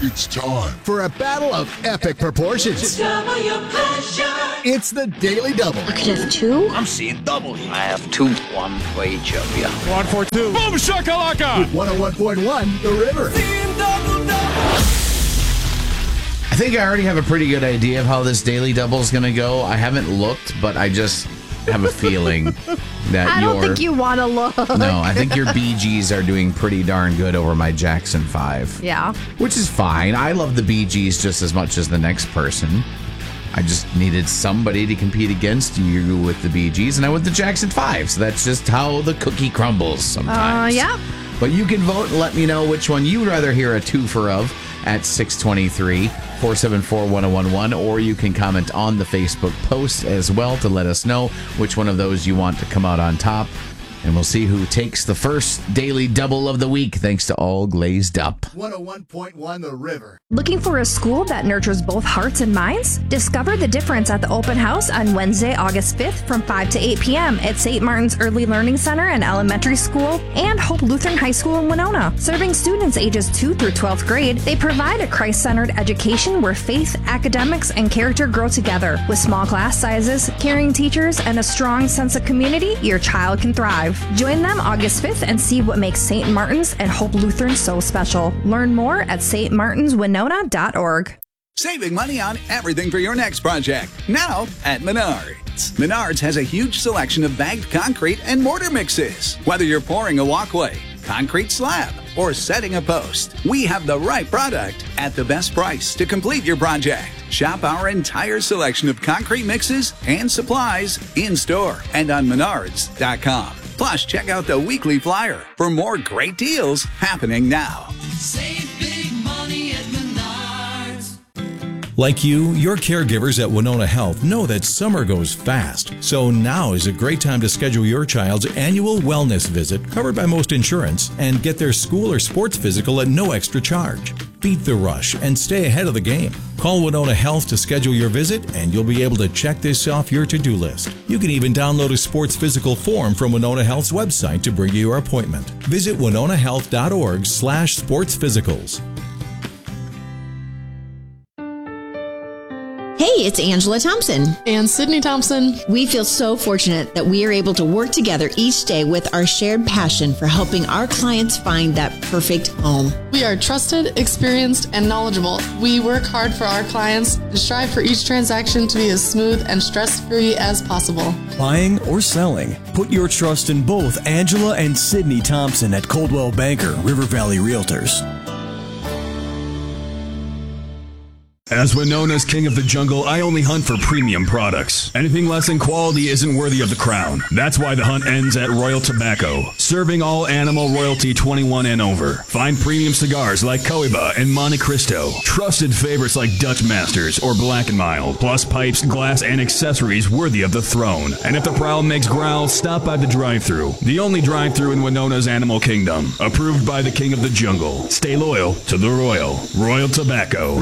It's time for a battle of epic proportions. Double your pleasure. It's the Daily Double. I could have two. I'm seeing double here. I have two. One for each of you. 1 for 2. Boom shakalaka! With 101.1 The River. I think I already have a pretty good idea of how this Daily Double is going to go. I haven't looked, but I just have a feeling that I don't think you want to look. No, I think your Bee Gees are doing pretty darn good over my Jackson 5. Yeah. Which is fine. I love the Bee Gees just as much as the next person. I just needed somebody to compete against you with the Bee Gees, and I went the Jackson 5. So that's just how the cookie crumbles sometimes. Yeah. But you can vote and let me know which one you'd rather hear a twofer of at 623-474-1011, or you can comment on the Facebook post as well to let us know which one of those you want to come out on top. And we'll see who takes the first Daily Double of the week, thanks to All Glazed Up. 101.1 The River. Looking for a school that nurtures both hearts and minds? Discover the difference at the open house on Wednesday, August 5th from 5 to 8 p.m. at St. Martin's Early Learning Center and Elementary School and Hope Lutheran High School in Winona. Serving students ages 2 through 12th grade, they provide a Christ-centered education where faith, academics, and character grow together. With small class sizes, caring teachers, and a strong sense of community, your child can thrive. Join them August 5th and see what makes St. Martin's and Hope Lutheran so special. Learn more at stmartinswinona.org. Saving money on everything for your next project. Now at Menards. Menards has a huge selection of bagged concrete and mortar mixes. Whether you're pouring a walkway, concrete slab, or setting a post, we have the right product at the best price to complete your project. Shop our entire selection of concrete mixes and supplies in store and on Menards.com. Plus, check out the weekly flyer for more great deals happening now. Save big money at Menards. Like you, your caregivers at Winona Health know that summer goes fast. So now is a great time to schedule your child's annual wellness visit, covered by most insurance, and get their school or sports physical at no extra charge. Beat the rush and stay ahead of the game. Call Winona Health to schedule your visit, and you'll be able to check this off your to-do list. You can even download a sports physical form from Winona Health's website to bring you your appointment. Visit winonahealth.org/sportsphysicals. Hey, it's Angela Thompson. And Sydney Thompson. We feel so fortunate that we are able to work together each day with our shared passion for helping our clients find that perfect home. We are trusted, experienced, and knowledgeable. We work hard for our clients and strive for each transaction to be as smooth and stress-free as possible. Buying or selling, put your trust in both Angela and Sydney Thompson at Coldwell Banker River Valley Realtors. As Winona's king of the jungle, I only hunt for premium products. Anything less than quality isn't worthy of the crown. That's why the hunt ends at Royal Tobacco, serving all animal royalty 21 and over. Find premium cigars like Cohiba and Monte Cristo, trusted favorites like Dutch Masters or Black & Mild, plus pipes, glass, and accessories worthy of the throne. And if the prowl makes growl, stop by the drive-thru. The only drive-thru in Winona's animal kingdom, approved by the king of the jungle. Stay loyal to the royal. Royal Tobacco.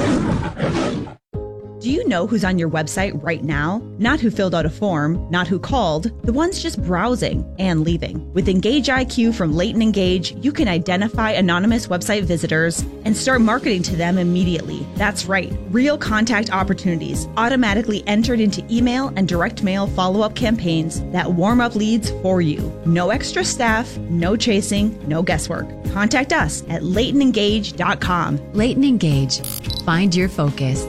Do you know who's on your website right now? Not who filled out a form, not who called, the ones just browsing and leaving. With Engage IQ from Leighton Engage, you can identify anonymous website visitors and start marketing to them immediately. That's right, real contact opportunities automatically entered into email and direct mail follow-up campaigns that warm up leads for you. No extra staff, no chasing, no guesswork. Contact us at LeightonEngage.com. Leighton Engage. Find your focus.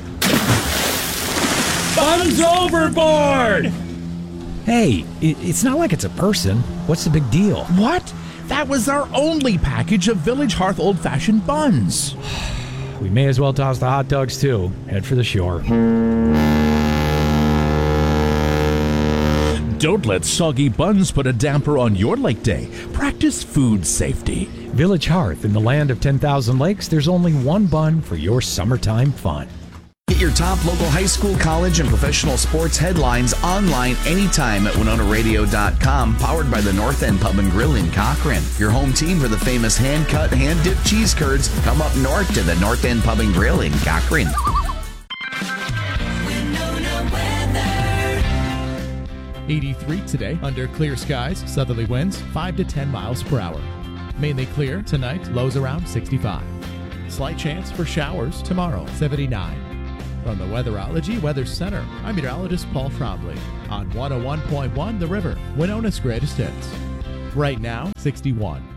Buns overboard! Hey, it's not like it's a person. What's the big deal? What? That was our only package of Village Hearth old-fashioned buns. We may as well toss the hot dogs, too. Head for the shore. Don't let soggy buns put a damper on your lake day. Practice food safety. Village Hearth, in the land of 10,000 lakes, there's only one bun for your summertime fun. Get your top local high school, college, and professional sports headlines online anytime at WinonaRadio.com, powered by the North End Pub and Grill in Cochrane. Your home team for the famous hand-cut, hand-dipped cheese curds. Come up north to the North End Pub and Grill in Cochrane. 83 today under clear skies, southerly winds 5 to 10 miles per hour. Mainly clear tonight, lows around 65. slight chance for showers tomorrow, 79. From the Weatherology Weather Center, I'm meteorologist Paul Trombley on 101.1 The River, Winona's greatest hits. Right now, 61.